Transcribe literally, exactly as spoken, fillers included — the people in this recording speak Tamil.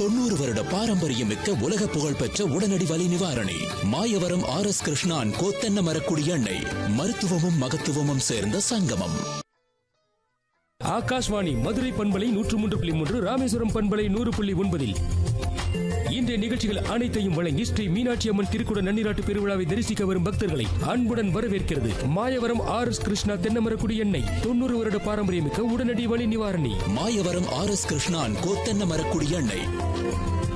தொண்ணூறு வருட பாரம்பரியம் மிக்க உலக புகழ்பெற்ற உடனடி வலி நிவாரணி மாயவரம் ஆர் எஸ் கிருஷ்ணான் கோத்தென்ன மரக்குடி எண்ணெய். மருத்துவமும் மகத்துவமும் சேர்ந்த சங்கமம். ஆகாஷ்வாணி மதுரை பண்பலை நூற்று மூன்று புள்ளி மூன்று, ராமேஸ்வரம் பண்பலை நூறு புள்ளி ஒன்பதில் இன்றைய நிகழ்ச்சிகள் அனைத்தையும் வழங்கி ஸ்ரீ மீனாட்சி அம்மன் திருக்குட நன்னிராட்டு பெருவிழாவை தரிசிக்க வரும் பக்தர்களை அன்புடன் வரவேற்கிறது மாயவரம் ஆர் எஸ் கிருஷ்ணா தென்னமரக்குடி எண்ணெய். தொண்ணூறு வருட பாரம்பரியமிக்க உடனடி வலி நிவாரணி மாயவரம் ஆர் எஸ் கிருஷ்ணான் கோத்தென்ன மரக்குடி எண்ணெய்.